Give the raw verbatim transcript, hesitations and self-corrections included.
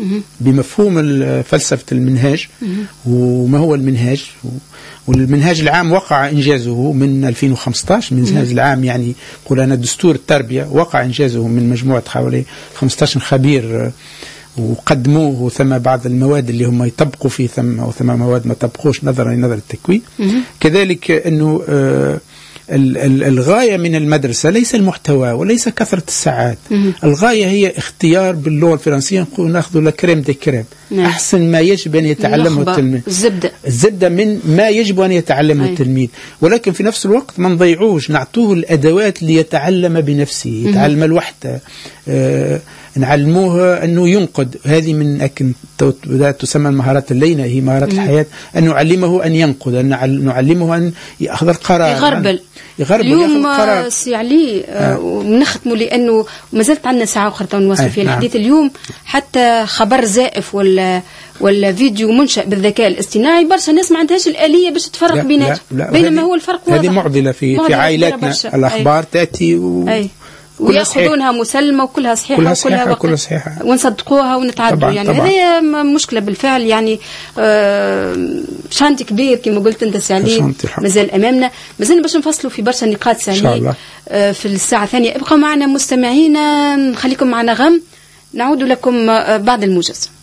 بمفهوم فلسفة المنهاج وما هو المنهاج. والمنهاج العام وقع إنجازه من ألفين وخمسة عشر، من المنهاج العام يعني قول أنا دستور التربية وقع إنجازه من مجموعة حوالي خمسة عشر خبير وقدموه، ثم بعض المواد اللي هم يطبقوا فيه، ثم وثم مواد ما طبقوش نظرا لنظر التكوين. كذلك أنه آه الغاية من المدرسة ليس المحتوى وليس كثرة الساعات. الغاية هي اختيار باللغة الفرنسية نقول ناخذ لكريم دي كريم، أحسن ما يجب أن يتعلمه التلميذ، الزبدة الزبدة من ما يجب أن يتعلمه التلميذ، ولكن في نفس الوقت ما نضيعوش، نعطوه الأدوات ليتعلم بنفسه، يتعلم الوحدة، آه نعلموه أنه ينقد. هذه من أكن تسمى المهارات اللينة، هي مهارات الحياة، أن نعلمه أن ينقد، أن نعلمه أن يأخذ القرار، يغربل يغربل اليوم سيعلي آه. ونختموا لأنه ما زلت عندنا ساعة أخرى نواصل فيها الحديث. اليوم حتى خبر زائف ولا ولا فيديو منشأ بالذكاء الاصطناعي برشا ناس ما عندهاش الآلية باش تفرق بيناتهم، بينما هو الفرق واضح. هذه معضلة في معضلة في عائلاتنا، الأخبار أي. تأتي و... أي. ويأخذونها مسلمة وكلها صحيحة كلها صحيحة وكلها كلها صحيحة ونصدقوها ونتعدوا. يعني هذه مشكلة بالفعل. يعني آه شانت كبير كما قلت أنت سعلي مازال أمامنا، مازلنا باش نفصلوا في برشا نقاط سعلي آه في الساعة الثانية. ابقوا معنا مستمعينا، نخليكم معنا غم، نعود لكم آه بعد الموجز.